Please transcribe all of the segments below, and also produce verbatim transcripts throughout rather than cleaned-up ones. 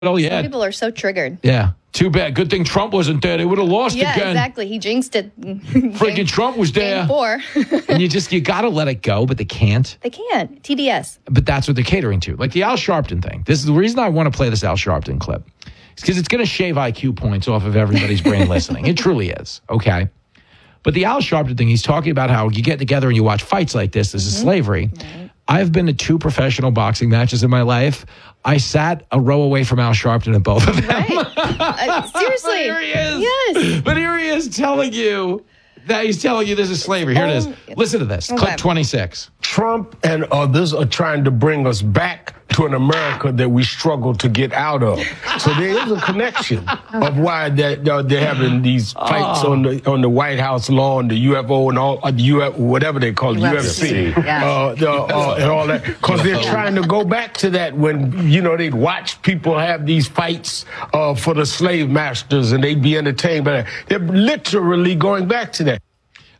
all you Some had. people are so triggered. Yeah. Too bad. Good thing Trump wasn't there. They would have lost Yeah, again. exactly. He jinxed it. Freaking Trump was there. Game four. And you just, you got to let it go, but they can't. They can't. T D S. But that's what they're catering to. Like the Al Sharpton thing. This is the reason I want to play this Al Sharpton clip. It's because it's going to shave I Q points off of everybody's brain listening. It truly is. Okay. But the Al Sharpton thing, he's talking about how you get together and you watch fights like this. This is mm-hmm. slavery. Right. I've been to two professional boxing matches in my life. I sat a row away from Al Sharpton at both of them. Right. Uh, seriously. But here he is. Yes. But here he is telling you that he's telling you this is slavery. Here it is. Listen to this. Okay. Clip twenty-six. Trump and others are trying to bring us back to an America that we struggle to get out of. So there is a connection of why that uh, they're having these fights oh. on the on the White House lawn, the U F O and all uh, the U F whatever they call it, U F C, yeah. uh, the, uh, and all that, because they're trying to go back to that when you know they'd watch people have these fights uh, for the slave masters and they'd be entertained by that. They're literally going back to that.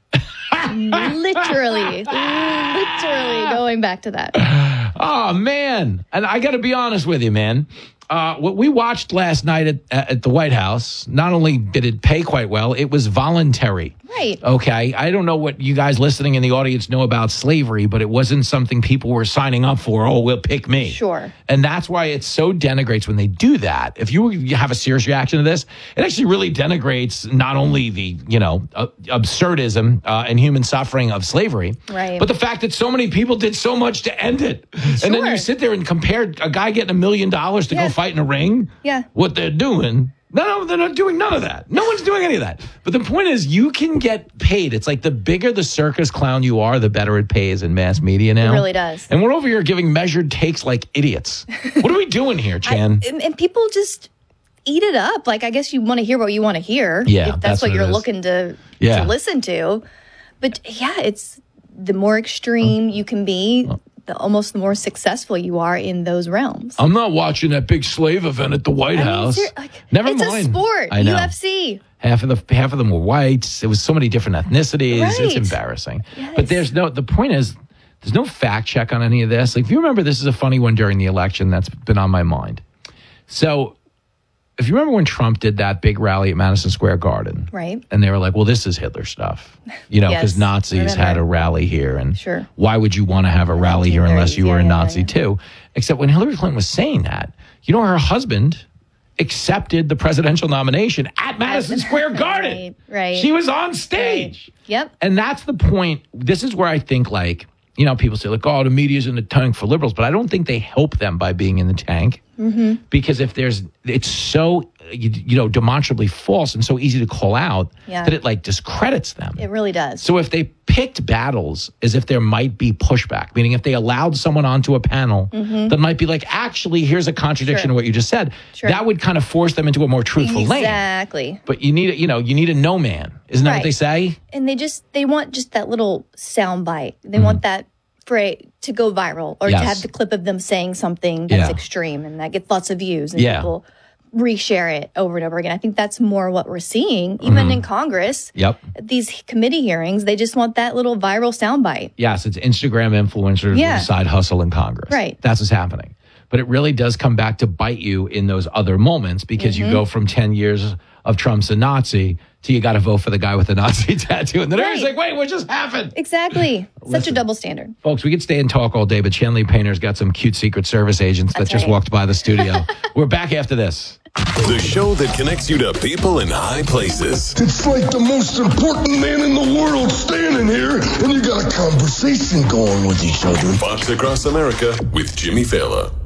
literally, literally going back to that. Oh, man. And I got to be honest with you, man. Uh, what we watched last night at, at the White House, not only did it pay quite well, it was voluntary. Right. Okay. I don't know what you guys listening in the audience know about slavery, but it wasn't something people were signing up for. Oh, we'll pick me. Sure. And that's why it so denigrates when they do that. If you have a serious reaction to this, it actually really denigrates not only the, you know, uh, absurdism uh, and human suffering of slavery, right. but the fact that so many people did so much to end it. Sure. And then you sit there and compare a guy getting a million dollars to yeah. go fight in a ring. Yeah. What they're doing. No, no, they're not doing none of that. No one's doing any of that. But the point is, you can get paid. It's like the bigger the circus clown you are, the better it pays in mass media now. It really does. And we're over here giving measured takes like idiots. What are we doing here, Chan? I, and people just eat it up. Like, I guess you want to hear what you want to hear. Yeah, if that's, that's what, what you're is. looking to, yeah. to listen to. But yeah, it's the more extreme you can be, the almost the more successful you are in those realms. I'm not watching that big slave event at the White I mean, House. ser- like, Never it's mind. It's a sport. I know. U F C. Half of the half of them were whites. It was so many different ethnicities. Right. It's embarrassing. Yes. But there's no. The point is, there's no fact check on any of this. Like, if you remember, this is a funny one during the election that's been on my mind. So, if you remember when Trump did that big rally at Madison Square Garden, right? And they were like, "Well, this is Hitler stuff," you know, because yes, Nazis remember. had a rally here, and sure. why would you want to have a rally here unless you were yeah, a yeah, Nazi yeah. too? Except when Hillary Clinton was saying that, you know, her husband accepted the presidential nomination at Madison Square Garden. Right, right. She was on stage. Right. Yep. And that's the point. This is where I think, like, you know, people say, like, oh, the media's in the tank for liberals, but I don't think they help them by being in the tank. Mm-hmm. Because if there's, it's so, you, you know, demonstrably false and so easy to call out yeah. that it, like, discredits them. It really does. So if they picked battles as if there might be pushback, meaning if they allowed someone onto a panel mm-hmm. that might be like, actually, here's a contradiction sure. to what you just said, sure. that would kind of force them into a more truthful exactly. lane. Exactly. But you need, a, you know, you need a no man. Isn't that right. what they say? And they just, they want just that little sound bite. They mm-hmm. want that for it to go viral or yes. to have the clip of them saying something that's yeah. extreme and that gets lots of views and yeah. people reshare it over and over again. I think that's more what we're seeing, even mm-hmm. in Congress. Yep. These committee hearings, they just want that little viral soundbite. Yes, it's Instagram influencers yeah. with a side hustle in Congress. Right. That's what's happening. But it really does come back to bite you in those other moments because mm-hmm. you go from ten years of Trump's a Nazi to you got to vote for the guy with the Nazi tattoo. And then everybody's like, wait, what just happened? Exactly. Such a double standard. Folks, we could stay and talk all day, but Chanley Painter's got some cute Secret Service agents That's that just right. walked by the studio. We're back after this. The show that connects you to people in high places. It's like the most important man in the world standing here, and you got a conversation going with each other. Fox Across America with Jimmy Fallon.